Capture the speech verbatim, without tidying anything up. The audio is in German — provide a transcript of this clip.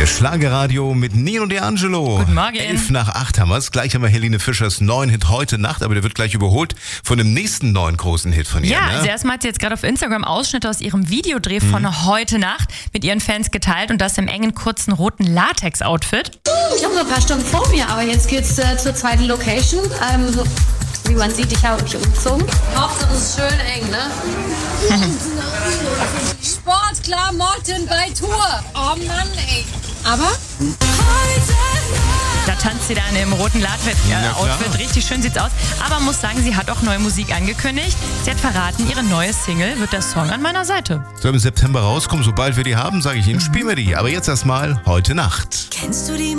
Der Schlagerradio mit Nino D'Angelo. Guten Morgen. Elf nach acht haben wir es. Gleich haben wir Helene Fischers neuen Hit Heute Nacht, aber der wird gleich überholt von dem nächsten neuen großen Hit von ihr. Ja, ne? also erstmal hat sie jetzt gerade auf Instagram Ausschnitte aus ihrem Videodreh von mhm. Heute Nacht mit ihren Fans geteilt und das im engen, kurzen, roten Latex-Outfit. Ich habe noch ein paar Stunden vor mir, aber jetzt geht's äh, zur zweiten Location. Ähm, wie man sieht, ich habe mich umgezogen. Hauptsache es ist schön eng, ne? Sportklamotten bei Tour. Oh Mann, ey. Aber? Da tanzt sie dann im roten Latex-Outfit. Richtig schön sieht's aus. Aber man muss sagen, sie hat auch neue Musik angekündigt. Sie hat verraten, ihre neue Single wird der Song An meiner Seite. Soll im September rauskommen. Sobald wir die haben, sage ich Ihnen, spielen wir die. Aber jetzt erstmal Heute Nacht. Kennst du die